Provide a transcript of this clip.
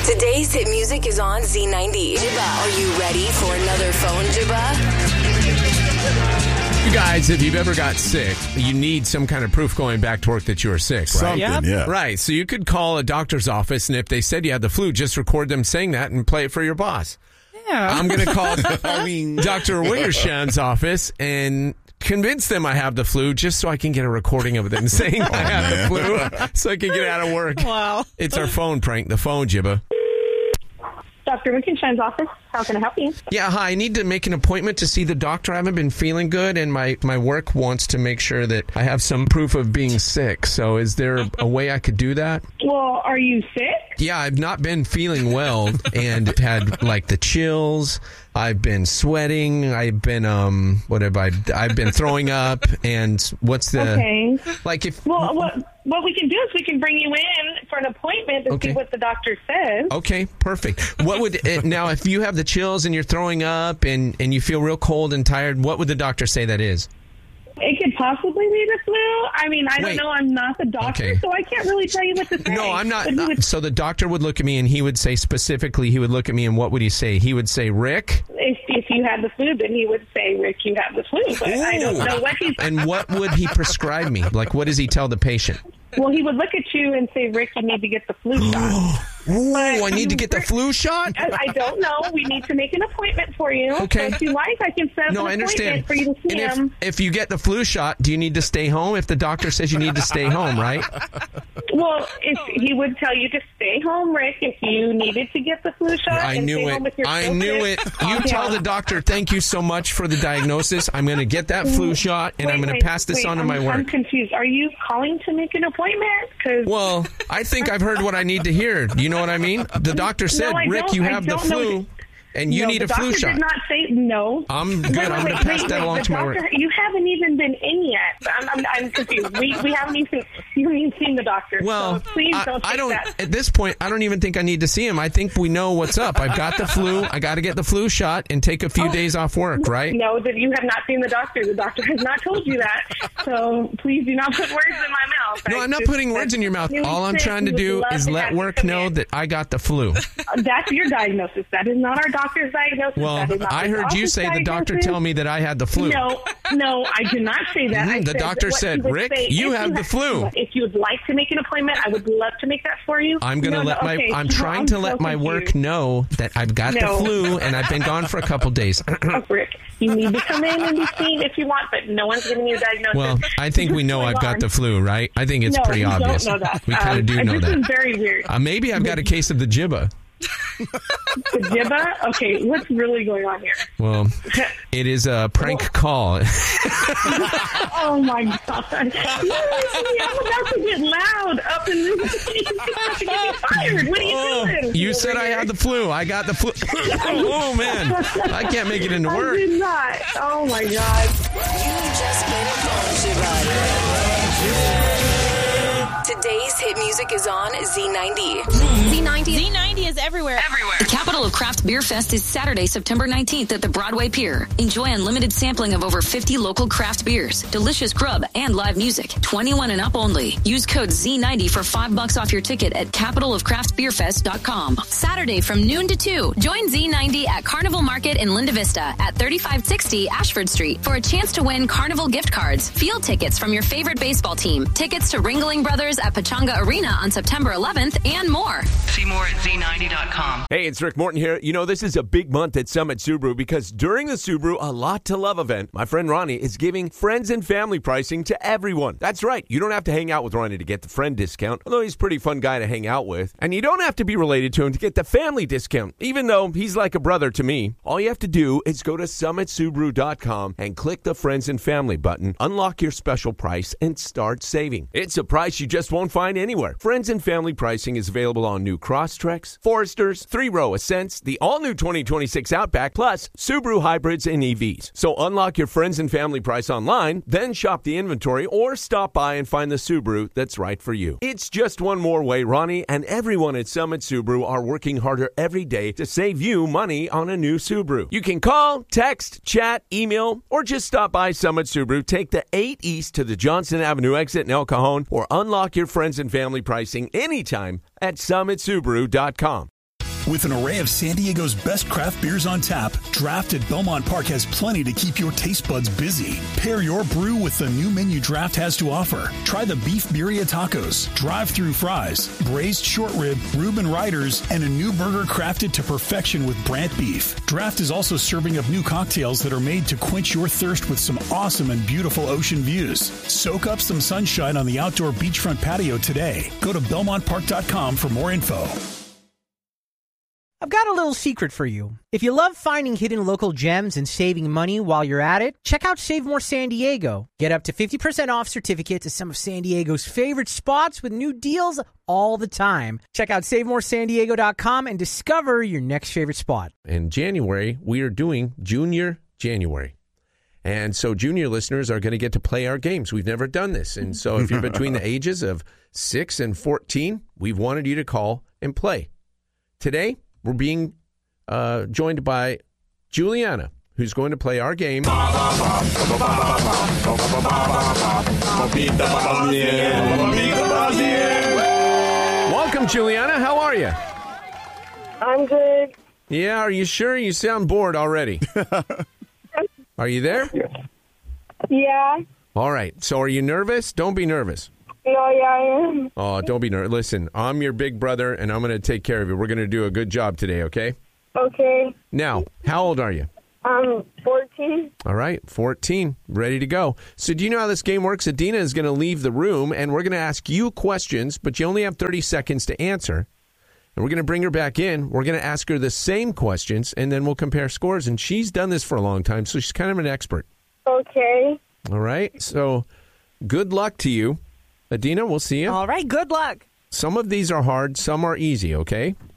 Today's hit music is on Z90. Jibba, are you ready for another phone, Jibba? You guys, if you've ever got sick, you need some kind of proof going back to work that you were sick, right? Something, yeah. Right. So you could call a doctor's office, and if they said you had the flu, just record them saying that and play it for your boss. Yeah. I'm going to call Dr. Wingershan's office and convince them I have the flu just so I can get a recording of them saying I have the flu so I can get out of work. Wow. It's our phone prank, the phone, Jibba. Dr. Wittgenstein's office. How can I help you? Yeah, hi. I need to make an appointment to see the doctor. I haven't been feeling good, and my work wants to make sure that I have some proof of being sick. So is there a way I could do that? Well, are you sick? Yeah, I've not been feeling well and had like the chills. I've been sweating. I've been I've been throwing up. And what's the Okay. like if Well, what we can do is we can bring you in for an appointment to Okay. see what the doctor says. Okay, perfect. What would now if you have the chills and you're throwing up and you feel real cold and tired, what would the doctor say that is? It could possibly be the flu. I mean, I Wait. don't know. I'm not the doctor, Okay. so I can't really tell you what to say. No, I'm not. But he would- So the doctor would look at me and he would say specifically, he would look at me and what would he say? He would say, Rick? if you had the flu, then he would say, Rick, you have the flu. But I don't know what he's... And what would he prescribe me? Like, what does he tell the patient? Well, he would look at you and say, Rick, you need to get the flu shot. Ooh, I need to get the flu shot? I don't know. We need to make an appointment for you. Okay. So if you like, I can set up No, I an understand. appointment for you to see And him. if you get the flu shot, do you need to stay home? If the doctor says you need to stay home, right? Well, if he would tell you to stay home, Rick, if you needed to get the flu shot. I and knew stay it. home with your I children. knew it. You tell the doctor, thank you so much for the diagnosis. I'm going to get that flu shot, and I'm going to pass this on to my I'm work. confused. Are you calling to make an appointment? 'Cause Well, I think I've heard what I need to hear. You know what I mean? The doctor said, I Rick, don't. you I have the don't know. flu, and you need a flu The shot. doctor did not say no. I'm good. I'm going to pass that along the to my work. doctor, you haven't even been in yet. I'm confused. We haven't even seen the doctor. Well, so please don't I take don't. that. At this point, I don't even think I need to see him. I think we know what's up. I've got the flu. I got to get the flu shot and take a few days off work, right? No, that you have not seen the doctor. The doctor has not told you that. So please do not put words in my mouth. No, I'm not putting words in your mouth. All I'm trying to do is let work know that I got the flu. That's your diagnosis. That is not our doctor's diagnosis. Well, That is not I his heard you office say the doctor diagnosis. tell me that I had the flu. No, I did not say that. I The said doctor what said, he would Rick, say you if have the flu. If you would like to make an appointment, I would love to make that for you. I'm going to I'm trying to let my work know that I've got the flu and I've been gone for a couple days. Rick, you need to come in and be seen if you want, but no one's giving you a diagnosis. Well, I think we know I've got the flu, right? I think it's pretty obvious. Don't know that. We kind of do know This is that. very weird. Maybe I've got a case of the Jibba. The Jibba? Okay, what's really going on here? Well, it is a prank call. Oh my God! I'm about to get loud up in this. I'm about to get fired. What are you doing? You said I had the flu. I got the flu. Oh, man. I can't make it into I work. did not. Oh my God! You just made a phone, Jibba. Today's hit music is on Z90. Z90 is everywhere. The capital of Craft Beer Fest is Saturday, September 19th at the Broadway Pier. Enjoy unlimited sampling of over 50 local craft beers, delicious grub, and live music. 21 and up only. Use code Z90 for $5 off your ticket at capitalofcraftbeerfest.com. Saturday from noon to 2. Join Z90 at Carnival Market in Linda Vista at 3560 Ashford Street for a chance to win Carnival gift cards, field tickets from your favorite baseball team, tickets to Ringling Brothers at Pachanga Arena on September 11th, and more. See more at Z90.com. Hey, it's Rick Morton here. You know, this is a big month at Summit Subaru because during the Subaru A Lot to Love event, my friend Ronnie is giving friends and family pricing to everyone. That's right. You don't have to hang out with Ronnie to get the friend discount, although he's a pretty fun guy to hang out with. And you don't have to be related to him to get the family discount, even though he's like a brother to me. All you have to do is go to summitsubaru.com and click the Friends and Family button, unlock your special price, and start saving. It's a price you just won't find anywhere. Friends and Family pricing is available on new Crosstreks, Foresters, 3-row Ascents, the all-new 2026 Outback, plus Subaru hybrids and EVs. So unlock your Friends and Family price online, then shop the inventory or stop by and find the Subaru that's right for you. It's just one more way Ronnie and everyone at Summit Subaru are working harder every day to save you money on a new Subaru. You can call, text, chat, email, or just stop by Summit Subaru. Take the 8 East to the Johnson Avenue exit in El Cajon or unlock your Friends and Family pricing anytime at summitsubaru.com. With an array of San Diego's best craft beers on tap, Draft at Belmont Park has plenty to keep your taste buds busy. Pair your brew with the new menu Draft has to offer. Try the beef birria tacos, drive-through fries, braised short rib, Reuben Riders, and a new burger crafted to perfection with Brandt beef. Draft is also serving up new cocktails that are made to quench your thirst with some awesome and beautiful ocean views. Soak up some sunshine on the outdoor beachfront patio today. Go to BelmontPark.com for more info. I've got a little secret for you. If you love finding hidden local gems and saving money while you're at it, check out Save More San Diego. Get up to 50% off certificate to some of San Diego's favorite spots with new deals all the time. Check out SaveMoreSanDiego.com and discover your next favorite spot. In January, we are doing Junior January. And so junior listeners are going to get to play our games. We've never done this. And so if you're between the ages of 6 and 14, we've wanted you to call and play. Today, we're being joined by Juliana, who's going to play our game. Welcome, Juliana. How are you? I'm good. Yeah, are you sure? You sound bored already. Are you there? Yeah. All right. So are you nervous? Don't be nervous. No, yeah, I am. Oh, don't be nervous. Listen, I'm your big brother, and I'm going to take care of you. We're going to do a good job today, okay? Okay. Now, how old are you? I'm 14. All right, 14. Ready to go. So do you know how this game works? Adina is going to leave the room, and we're going to ask you questions, but you only have 30 seconds to answer. And we're going to bring her back in. We're going to ask her the same questions, and then we'll compare scores. And she's done this for a long time, so she's kind of an expert. Okay. All right, so good luck to you. Adina, we'll see you. All right, good luck. Some of these are hard, some are easy, okay?